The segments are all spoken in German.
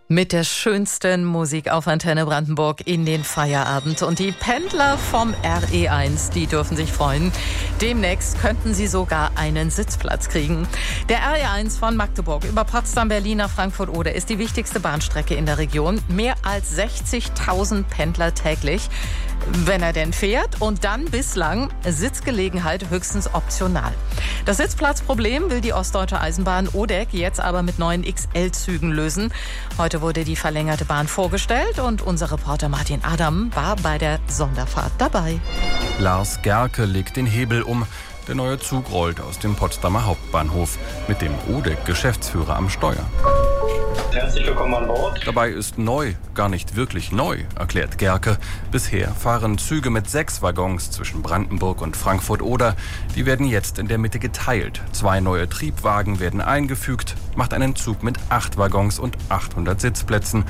Mit der schönsten Musik auf Antenne Brandenburg in den Feierabend. Und die Pendler vom RE1, die dürfen sich freuen. Demnächst könnten sie sogar einen Sitzplatz kriegen. Der RE1 von Magdeburg über Potsdam, Berlin nach Frankfurt-Oder ist die wichtigste Bahnstrecke in der Region. Mehr als 60.000 Pendler täglich, wenn er denn fährt. Und dann bislang Sitzgelegenheit höchstens optional. Das Sitzplatzproblem will die Ostdeutsche Eisenbahn ODEG jetzt aber mit neuen XL-Zügen lösen. Heute wurde die verlängerte Bahn vorgestellt und unser Reporter Martin Adam war bei der Sonderfahrt dabei. Lars Gerke legt den Hebel um. Der neue Zug rollt aus dem Potsdamer Hauptbahnhof mit dem ODEG-Geschäftsführer am Steuer. Herzlich willkommen an Bord. Dabei ist neu gar nicht wirklich neu, erklärt Gerke. Bisher fahren Züge mit 6 Waggons zwischen Brandenburg und Frankfurt-Oder. Die werden jetzt in der Mitte geteilt. 2 neue Triebwagen werden eingefügt, macht einen Zug mit 8 Waggons und 800 Sitzplätzen,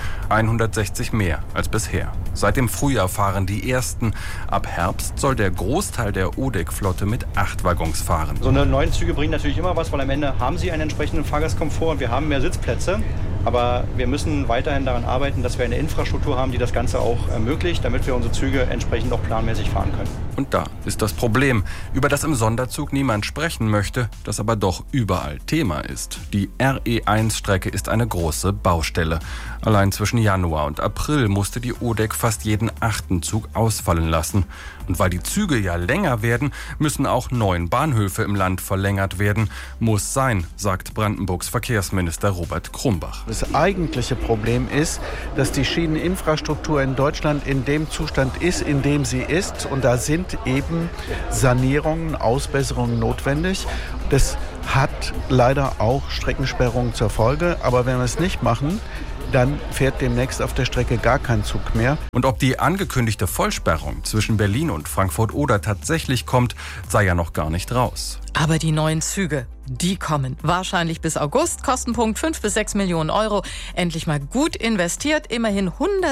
160 mehr als bisher. Seit dem Frühjahr fahren die ersten. Ab Herbst soll der Großteil der ODEG-Flotte mit 8 Waggons fahren. So eine neuen Züge bringen natürlich immer was, weil am Ende haben sie einen entsprechenden Fahrgastkomfort und wir haben mehr Sitzplätze. Aber wir müssen weiterhin daran arbeiten, dass wir eine Infrastruktur haben, die das Ganze auch ermöglicht, damit wir unsere Züge entsprechend auch planmäßig fahren können. Und da ist das Problem, über das im Sonderzug niemand sprechen möchte, das aber doch überall Thema ist. Die RE1-Strecke ist eine große Baustelle. Allein zwischen Januar und April musste die ODEG fast jeden 8. Zug ausfallen lassen. Und weil die Züge ja länger werden, müssen auch 9 Bahnhöfe im Land verlängert werden. Muss sein, sagt Brandenburgs Verkehrsminister Robert Krumbach. Das eigentliche Problem ist, dass die Schieneninfrastruktur in Deutschland in dem Zustand ist, in dem sie ist. Und da sind eben Sanierungen, Ausbesserungen notwendig. Das hat leider auch Streckensperrungen zur Folge. Aber wenn wir es nicht machen, dann fährt demnächst auf der Strecke gar kein Zug mehr. Und ob die angekündigte Vollsperrung zwischen Berlin und Frankfurt-Oder tatsächlich kommt, sei ja noch gar nicht raus. Aber die neuen Züge, die kommen. Wahrscheinlich bis August. Kostenpunkt 5 bis 6 Millionen Euro. Endlich mal gut investiert. Immerhin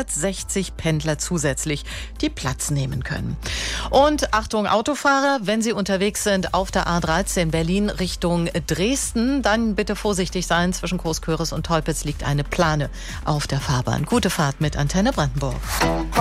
160 Pendler zusätzlich, die Platz nehmen können. Und Achtung Autofahrer, wenn Sie unterwegs sind auf der A13 Berlin Richtung Dresden, dann bitte vorsichtig sein. Zwischen Großköris und Teupitz liegt eine Plane auf der Fahrbahn. Gute Fahrt mit Antenne Brandenburg.